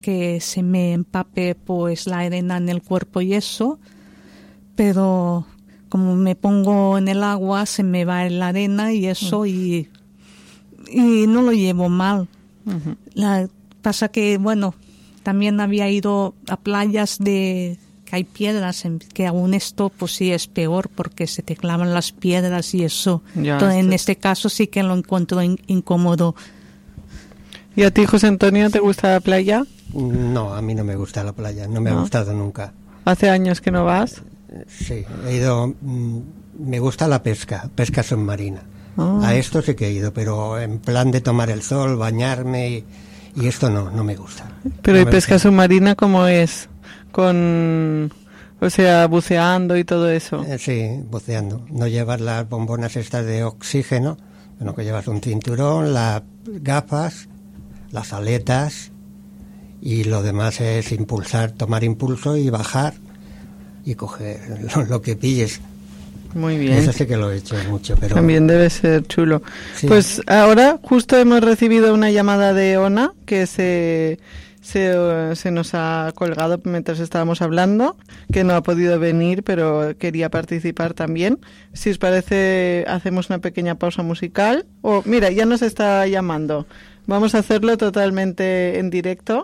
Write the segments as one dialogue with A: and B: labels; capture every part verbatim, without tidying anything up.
A: que se me empape pues la arena en el cuerpo y eso, pero como me pongo en el agua se me va la arena y eso, y, y no lo llevo mal. Uh-huh. La, pasa que, bueno, también había ido a playas de que hay piedras, en, que aún esto pues sí es peor porque se te clavan las piedras y eso.
B: Ya,
A: Entonces,
B: sí.
A: en este caso sí que lo encuentro in, incómodo.
B: ¿Y a ti, José Antonio, te gusta la playa?
C: No, a mí no me gusta la playa, no me
B: ¿No?
C: ha gustado nunca.
B: ¿Hace años que no vas?
C: Sí, he ido, me gusta la pesca, pesca submarina.
B: Oh.
C: A esto sí que he ido, pero en plan de tomar el sol, bañarme y, y esto no, no me gusta.
B: Pero
C: no
B: ¿y
C: me
B: pesca
C: gusta.
B: submarina cómo es? Con, o sea, buceando y todo eso.
C: Eh, sí, buceando. No llevas las bombonas estas de oxígeno, sino que llevas un cinturón, las gafas, las aletas, y lo demás es impulsar, tomar impulso y bajar y coger lo, lo que pilles.
B: Muy bien.
C: Eso sí que lo he hecho mucho, pero
B: también debe ser chulo.
C: Sí.
B: Pues ahora justo hemos recibido una llamada de Ona que se, se, se nos ha colgado mientras estábamos hablando, que no ha podido venir, pero quería participar también. Si os parece, hacemos una pequeña pausa musical. Oh, mira, ya nos está llamando. Vamos a hacerlo totalmente en directo.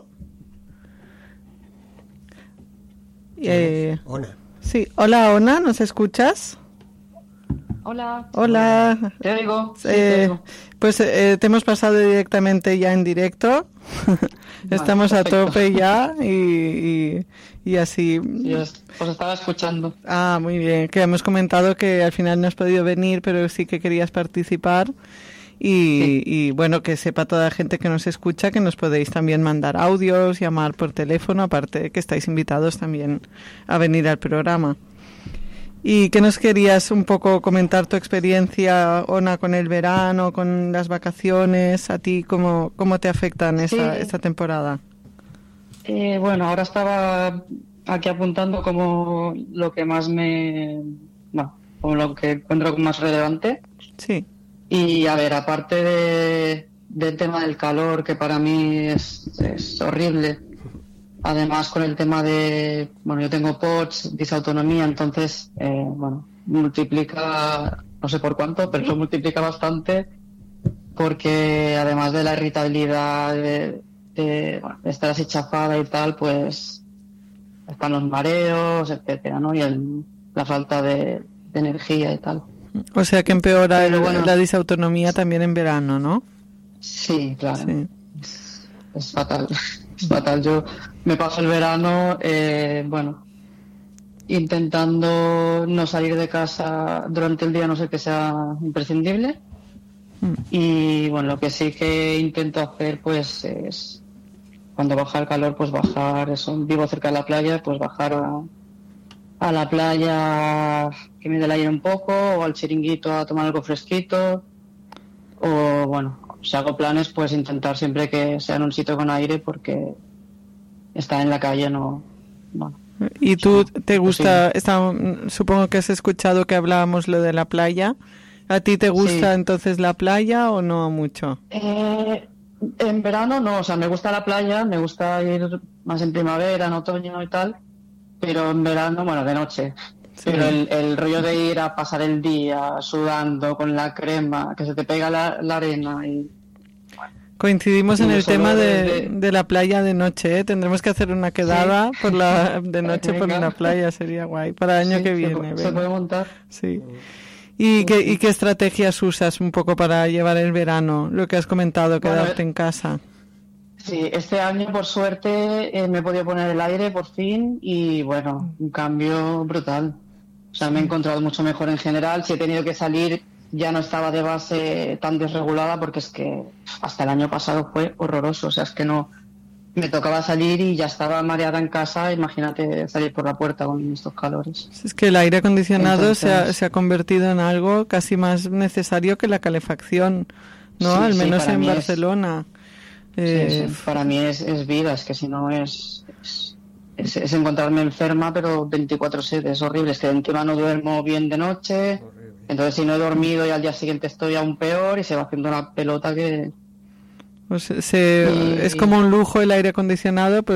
B: Eh,
C: Ona.
B: sí, hola Ona, ¿nos escuchas?
D: Hola.
B: Hola.
D: Te oigo. Sí,
B: Eh,
D: te oigo.
B: pues eh, te hemos pasado directamente ya en directo. Estamos
D: Vale,
B: a
D: perfecto.
B: tope ya y, y, y así.
D: Sí, os, os estaba escuchando.
B: Ah, muy bien. Que hemos comentado que al final no has podido venir, pero sí que querías participar. Y,
D: Sí.
B: y bueno, que sepa toda la gente que nos escucha que nos podéis también mandar audios, llamar por teléfono, aparte de que estáis invitados también a venir al programa. ¿Y qué nos querías un poco comentar tu experiencia, Ona, con el verano, con las vacaciones? ¿A ti cómo, cómo te afectan esta,
D: Sí.
B: esta temporada?
D: Eh, bueno, ahora estaba aquí apuntando como lo que más me... Bueno, como lo que encuentro como más relevante.
B: Sí.
D: Y a ver, aparte de, del tema del calor, que para mí es, es horrible, además con el tema de, bueno, yo tengo P O T S, disautonomía, entonces, eh, bueno, multiplica, no sé por cuánto, pero lo multiplica bastante, porque además de la irritabilidad, de, de, bueno, de estar así chafada y tal, pues están los mareos, etcétera, ¿no? Y el, la falta de, de energía y tal.
B: O sea que empeora
D: Pero
B: el-
D: bueno.
B: la disautonomía también en verano, ¿no?
D: Sí, claro.
B: Sí.
D: Es, es fatal, es fatal. Yo me paso el verano, eh, bueno, intentando no salir de casa durante el día, a no ser que sea imprescindible.
B: Mm.
D: Y bueno, lo que sí que intento hacer, pues, es cuando baja el calor, pues bajar, eso, vivo cerca de la playa, pues bajar a, a la playa que me dé el aire un poco, o al chiringuito a tomar algo fresquito, o bueno, si hago planes, pues intentar siempre que sea en un sitio con aire, porque estar en la calle no... Bueno,
B: ¿Y tú
D: Sí,
B: te gusta, está, supongo que has escuchado que hablábamos lo de la playa? ¿A ti te gusta
D: Sí.
B: entonces la playa o no mucho?
D: Eh, en verano no, o sea, me gusta la playa, me gusta ir más en primavera, en otoño y tal, pero en verano, bueno, de noche.
B: Sí.
D: Pero el, el rollo de ir a pasar el día sudando con la crema, que se te pega la, la arena y...
B: Coincidimos
D: Y
B: en el
D: los
B: tema de,
D: olores de-
B: de la playa de noche, ¿eh? Tendremos que hacer una quedada por la de noche por
D: Venga.
B: la playa, sería guay, para el año
D: Sí,
B: que
D: se
B: viene.
D: pu- se
B: venga.
D: puede montar.
B: Sí. ¿Y qué, ¿Y qué estrategias usas un poco para llevar el verano? Lo que has comentado,
D: Bueno,
B: quedarte
D: eh,
B: en casa.
D: Sí, este año por suerte eh, me he podido poner el aire por fin y bueno, un cambio brutal. O sea, me he encontrado mucho mejor en general. Si he tenido que salir, ya no estaba de base tan desregulada porque es que hasta el año pasado fue horroroso. O sea, es que no me tocaba salir y ya estaba mareada en casa. Imagínate salir por la puerta con estos calores.
B: Es que el aire acondicionado se, ha,
D: Entonces-
B: se ha convertido en algo casi más necesario que la calefacción, ¿no?
D: Sí,
B: Al
D: sí,
B: menos
D: para
B: en
D: mí es-
B: Barcelona.
D: Sí,
B: Eh,
D: sí, para mí es, es vida, es que si no es, es, es- es encontrarme enferma, pero veinticuatro siete, es horrible, es que encima no duermo bien de noche, entonces si no he dormido y al día siguiente estoy aún peor y se va haciendo una pelota que...
B: Pues se,
D: Y-
B: es como un lujo el aire acondicionado, pero